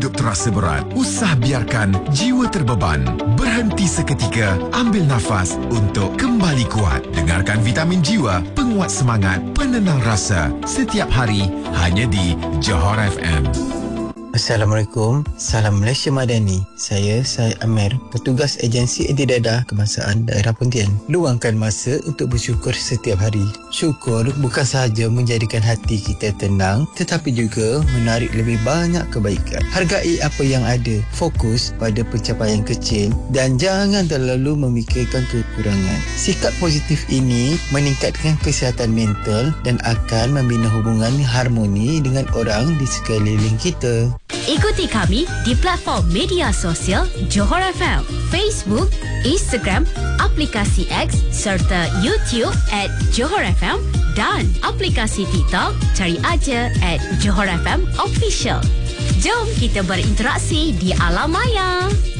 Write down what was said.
hidup terasa berat, usah biarkan jiwa terbeban. Berhenti seketika, ambil nafas untuk kembali kuat. Dengarkan Vitamin Jiwa, penguat semangat, penenang rasa. Setiap hari, hanya di Johor FM. Assalamualaikum, salam Malaysia Madani. Saya Amir, petugas agensi anti-dadah kebangsaan daerah Pontian. Luangkan masa untuk bersyukur setiap hari. Syukur bukan sahaja menjadikan hati kita tenang, tetapi juga menarik lebih banyak kebaikan. Hargai apa yang ada, fokus pada pencapaian kecil dan jangan terlalu memikirkan kekurangan. Sikap positif ini meningkatkan kesihatan mental dan akan membina hubungan harmoni dengan orang di sekeliling kita. Ikuti kami di platform media sosial Johor FM, Facebook, Instagram, aplikasi X serta YouTube @Johor FM dan aplikasi TikTok cari aja @Johor FM Official. Jom kita berinteraksi di alam maya.